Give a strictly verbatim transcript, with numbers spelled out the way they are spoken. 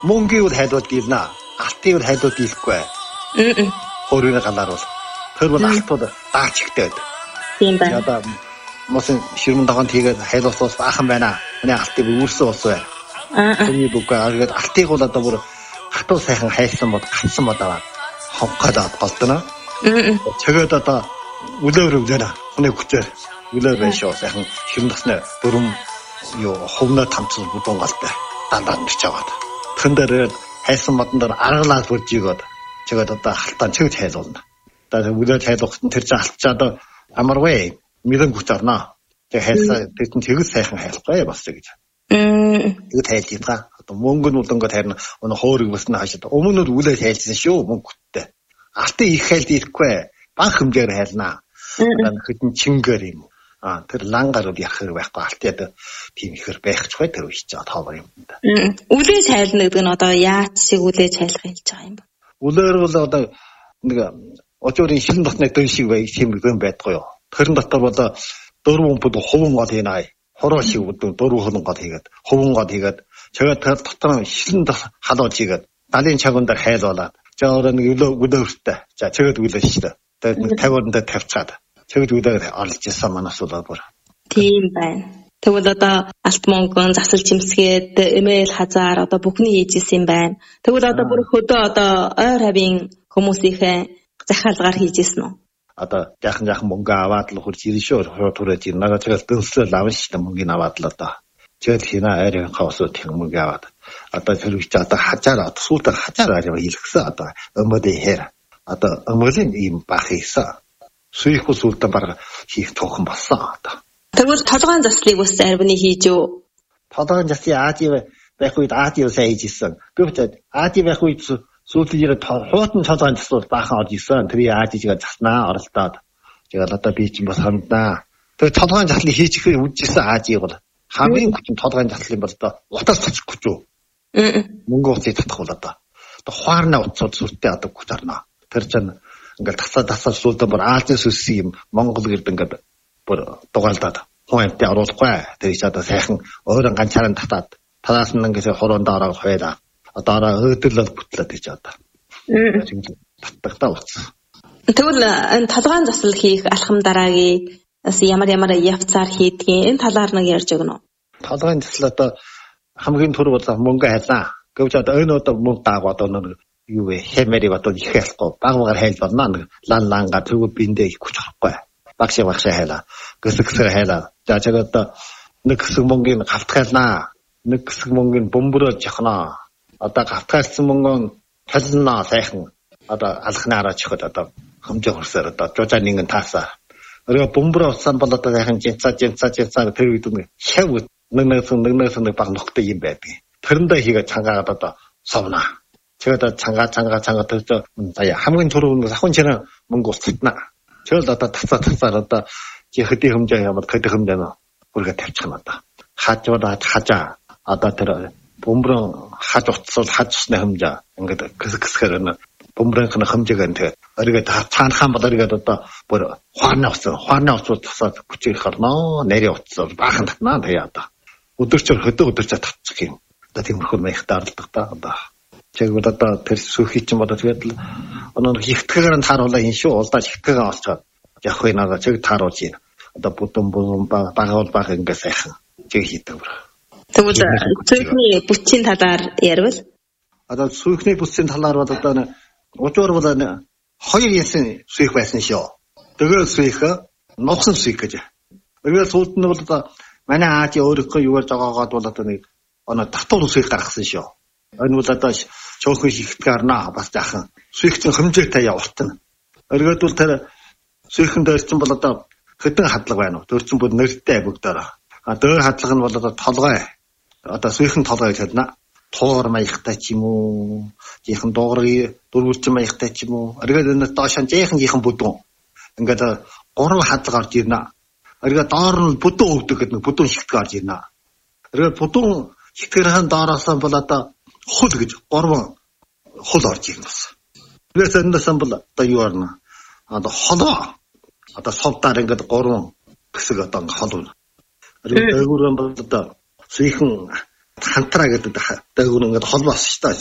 Мөнгөийг хайлууд дийлнэ. Алтыг хайлууд дийлэхгүй. Аа. Өөрөөр галааруул. Тэр бол алтууд даач ихтэй байдаг. Тийм байна. Одоо мосын ширмэн дагоон тийгээд хайлуулсаас баахан байна. Миний алтыг үүрсэн ус байна. Аа. Тэний бүгэ аргээд алтыг бол одоо бүр хатуу сайхан хайсан бод гацсан бод аваад хонхоод болдоно. Аа. Чигээд одоо үлээр өвлөнө. Хүний хүчээр үлээр байшаа сайхан ширмэн дасны дөрөм юу хөвнө тамцсан бүдүүн галтай. Дандаа нэрч аваад. Тэн дээр хайсан модон дээр аргалаад бүржийгод чигээд одоо халтаан чигт хайлуулна. Одоо үлээд хайлуулсан тэр чинь алтчаад амарвэ мөрөн хүч орно. Тэгээ хайсаа тэр чинь тэгс сайхан хайлахгүй болсон гэж. Мм. Тэгт хайлж байгаа. Одоо мөнгө нь улангод харин өнө хоорыг басна хашаад өмнө нь үлээд хайлсан шүү мөнгөтэй. Алтын их хайлт ирэхгүй. Бага хэмжээр хайлнаа. Одоо хэдэн чингээр юм. А тэр лангарууд ярих байхгүй алтаад тийм ихэр байхч бай тэр үеч жаа тоовор юм да. Үлээж хайлна гэдэг нь одоо яаж шиг үлээж хайлах хэлж байгаа юм бэ? Үлээр бол одоо нэг очоорын шилэн дотны дөр шиг бай тийм юм байдгүй юу. Тэрэн дотор бол дөрвөн бүд хуван гол хийнаа. Хороо шиг бүд дөрвөн гол хийгээд хуван гол хийгээд чагаа тэр дотор шилэн халууж хийгээд далийн чагуун дээр хайлуулаад за өөрөө нэг үлээртэй. За чагаад үлээж шүү дээ. Тэгээд нэг тавиуран дээр тавьцаад чигд үлээр орлож исэн манаас бол бүр. Тийм байна. Тэгвэл одоо алт мөнгөн засал жимсгээд эмэйл хазаар одоо бүхний хийж исэн юм байна. Тэгвэл одоо бүр хөдөө одоо ойр хавийн хүмүүсийнхээ захиалгаар хийж исэн үү? Одоо яахан яахан мөнгө аваад л хурж ирэн шүү. Тураад ирнэ. Нагаад дөлсөл авна шүү дээ мөнгөний аваад л одоо. Тэгэл хинаа ойрын хавсууд тийм мөнгө аваад. Одоо тэр үеч одоо хажаар сүүлдээ хажаар аваа хэлгсэн одоо өмөдөө хэр. Одоо өмөлийн ийм бах хийсэн. Суих усултан баг хийх тохон болсон одоо. Тэгвэл толгойн заслыг бас арвны хийж юу? Толгойн заслыг Ади байх үед Ади усаа хийж исэн. Гэвч Ади байх үед сүүлдээ хуутан толгойн заслууд баахан орж исэн. Тэр Адигаа заснаа оролдоод. Тэгээд одоо би чинь бас ханднаа. Тэгээд толгойн заслыг хийж ихээр үжижсэн Ади бол хамгийн хүчин толгойн заслын бол одоо утас тачих гэж юу? Аа. Мөнгө утсыг татах бол одоо. Одоо хуарна утсууд сүртэй одоо гэж арна. Тэр чинь ингээл тасаа тасаа суулдаа бүр Азийн сүсс юм Монгол гэрд ингээд бүр дугаалдаад хуйнтай оруулахгүй. Тэр их одоо сайхан өөрөө ганцаараа татаад танаас нь ингээд хороондоо ороод хойдаа одоо өөдөрлөл бүтлээд гэж одоо. Татдагтаа утас. Тэгвэл энэ толгойн засал хийх алхам дараагийн ямар ямар явцаар хийдгийг энэ талаар нэг ярьж өгнө үү? Толгойн засал одоо хамгийн түрүү бол мөнгө хайлаа. Гэвч одоо энэ одоо мөнгө даагаад одоо юу вэ хэмэрийг одоо их хэлэхгүй баг багаар хайлж болно нэг лан ланга тэргүй биндээ их хүч орохгүй багшаа багшаа хайлаа гэсэг гэсэг хайлаа за чагаа одоо нэг хэсэг мөнгөний гавтгайлнаа нэг хэсэг мөнгөний бөмбөрөж явахнаа одоо гавтгайлсан мөнгөө талнаа сайхан одоо алхнаараа чиход одоо хэмжээ хурсаар одоо жужаа нэгэн таасаа өрөө бөмбөрөө утсан бол одоо сайхан жинцаа жинцаа жинцаа тэр үед нэг шав нэг нэг нэг нэг баг ногтой юм байдаг тэрэндээ хийгээ цангаагаад одоо совнаа. 제가 장가 장가 장가 들죠. 자야 함근 토론 사건 전에 뭔가 없었나. 저도 다 탔어 탔어 다 제 그때 흠장이야 뭐 그때 흠장은 우리가 대처났다. 하죠다 하자 아다 들어 본부랑 하줬어 하줬네 흠자. 그러니까 그래서 그거는 본부랑 그는 흠자한테 우리가 다 찬한 바다 우리가 또 뭐라 화나왔어 화나왔어 탔어 붙이 가나 내려왔어 막한 나 돼야다. 어떨지 그때 어떨지 탔지. 나 지금 그걸 매 따르다 다. 제가 одоо тэр сүүхий чинь бодож тэгээд л өнөө хихтгэгээр нь тааруулаа энэ шүү улдаа хихтгэгээ олцоод явах вэ надаа чиг тааруулж байна. Одоо бүдэн бүдэн багаал баг ингээ сайхан чиг хийдэг бүр. Тэгвэл сүүхний бүтцийн талаар ярил. Одоо сүүхний бүтцийн талаар бол одоо учуур бол хоёр ясын сүүх байсан шүү. Тэгээд сүүх нугсан сүүх гэж. Тэгээд сүүлд нь бол одоо манай Ади өөрөөхөө юугаар жогоогоод бол одоо нэг өнөө татвар сүүх гаргасан шүү. Энэ бол одоо чөөхөн хихтгэр наа бас жаахан сүйхтэн хэмжээтэй явуултана. Өргөд бол тэр сүйхэн дээр чинь бол одоо хэдэн хадлага байна уу? Тэр чинь бүр нэртэй бүгдээрээ. А дээр хадлага нь бол одоо толгой. Одоо сүйхэн толгой гэж хэлнэ. Туур маягтай ч юм уу? Жихэн дуурай дөрвөлчин маягтай ч юм уу? Өргөд энэ доошоо жихэн жихэн бүдүүн. Ингээд гурван хадлага орж ирнэ. Өргөд доор нь бүдүүн өвдөг гэдэг нэг бүдүүн хихтгэр орж ирнэ. Өргөд бүдүүн хихтгэрийн доороос бол одоо хул гэж гурван хул орж ирнэ бас. Тэгээс эндээс бол одоо юу арна? Одоо холоо. Одоо совдаар ингээд гурван хэсэг одоо хол. Өөрөөр бол одоо сүйхэн Хантраа гэдэг дөөгөр ингээд холбоосон шүү дээ.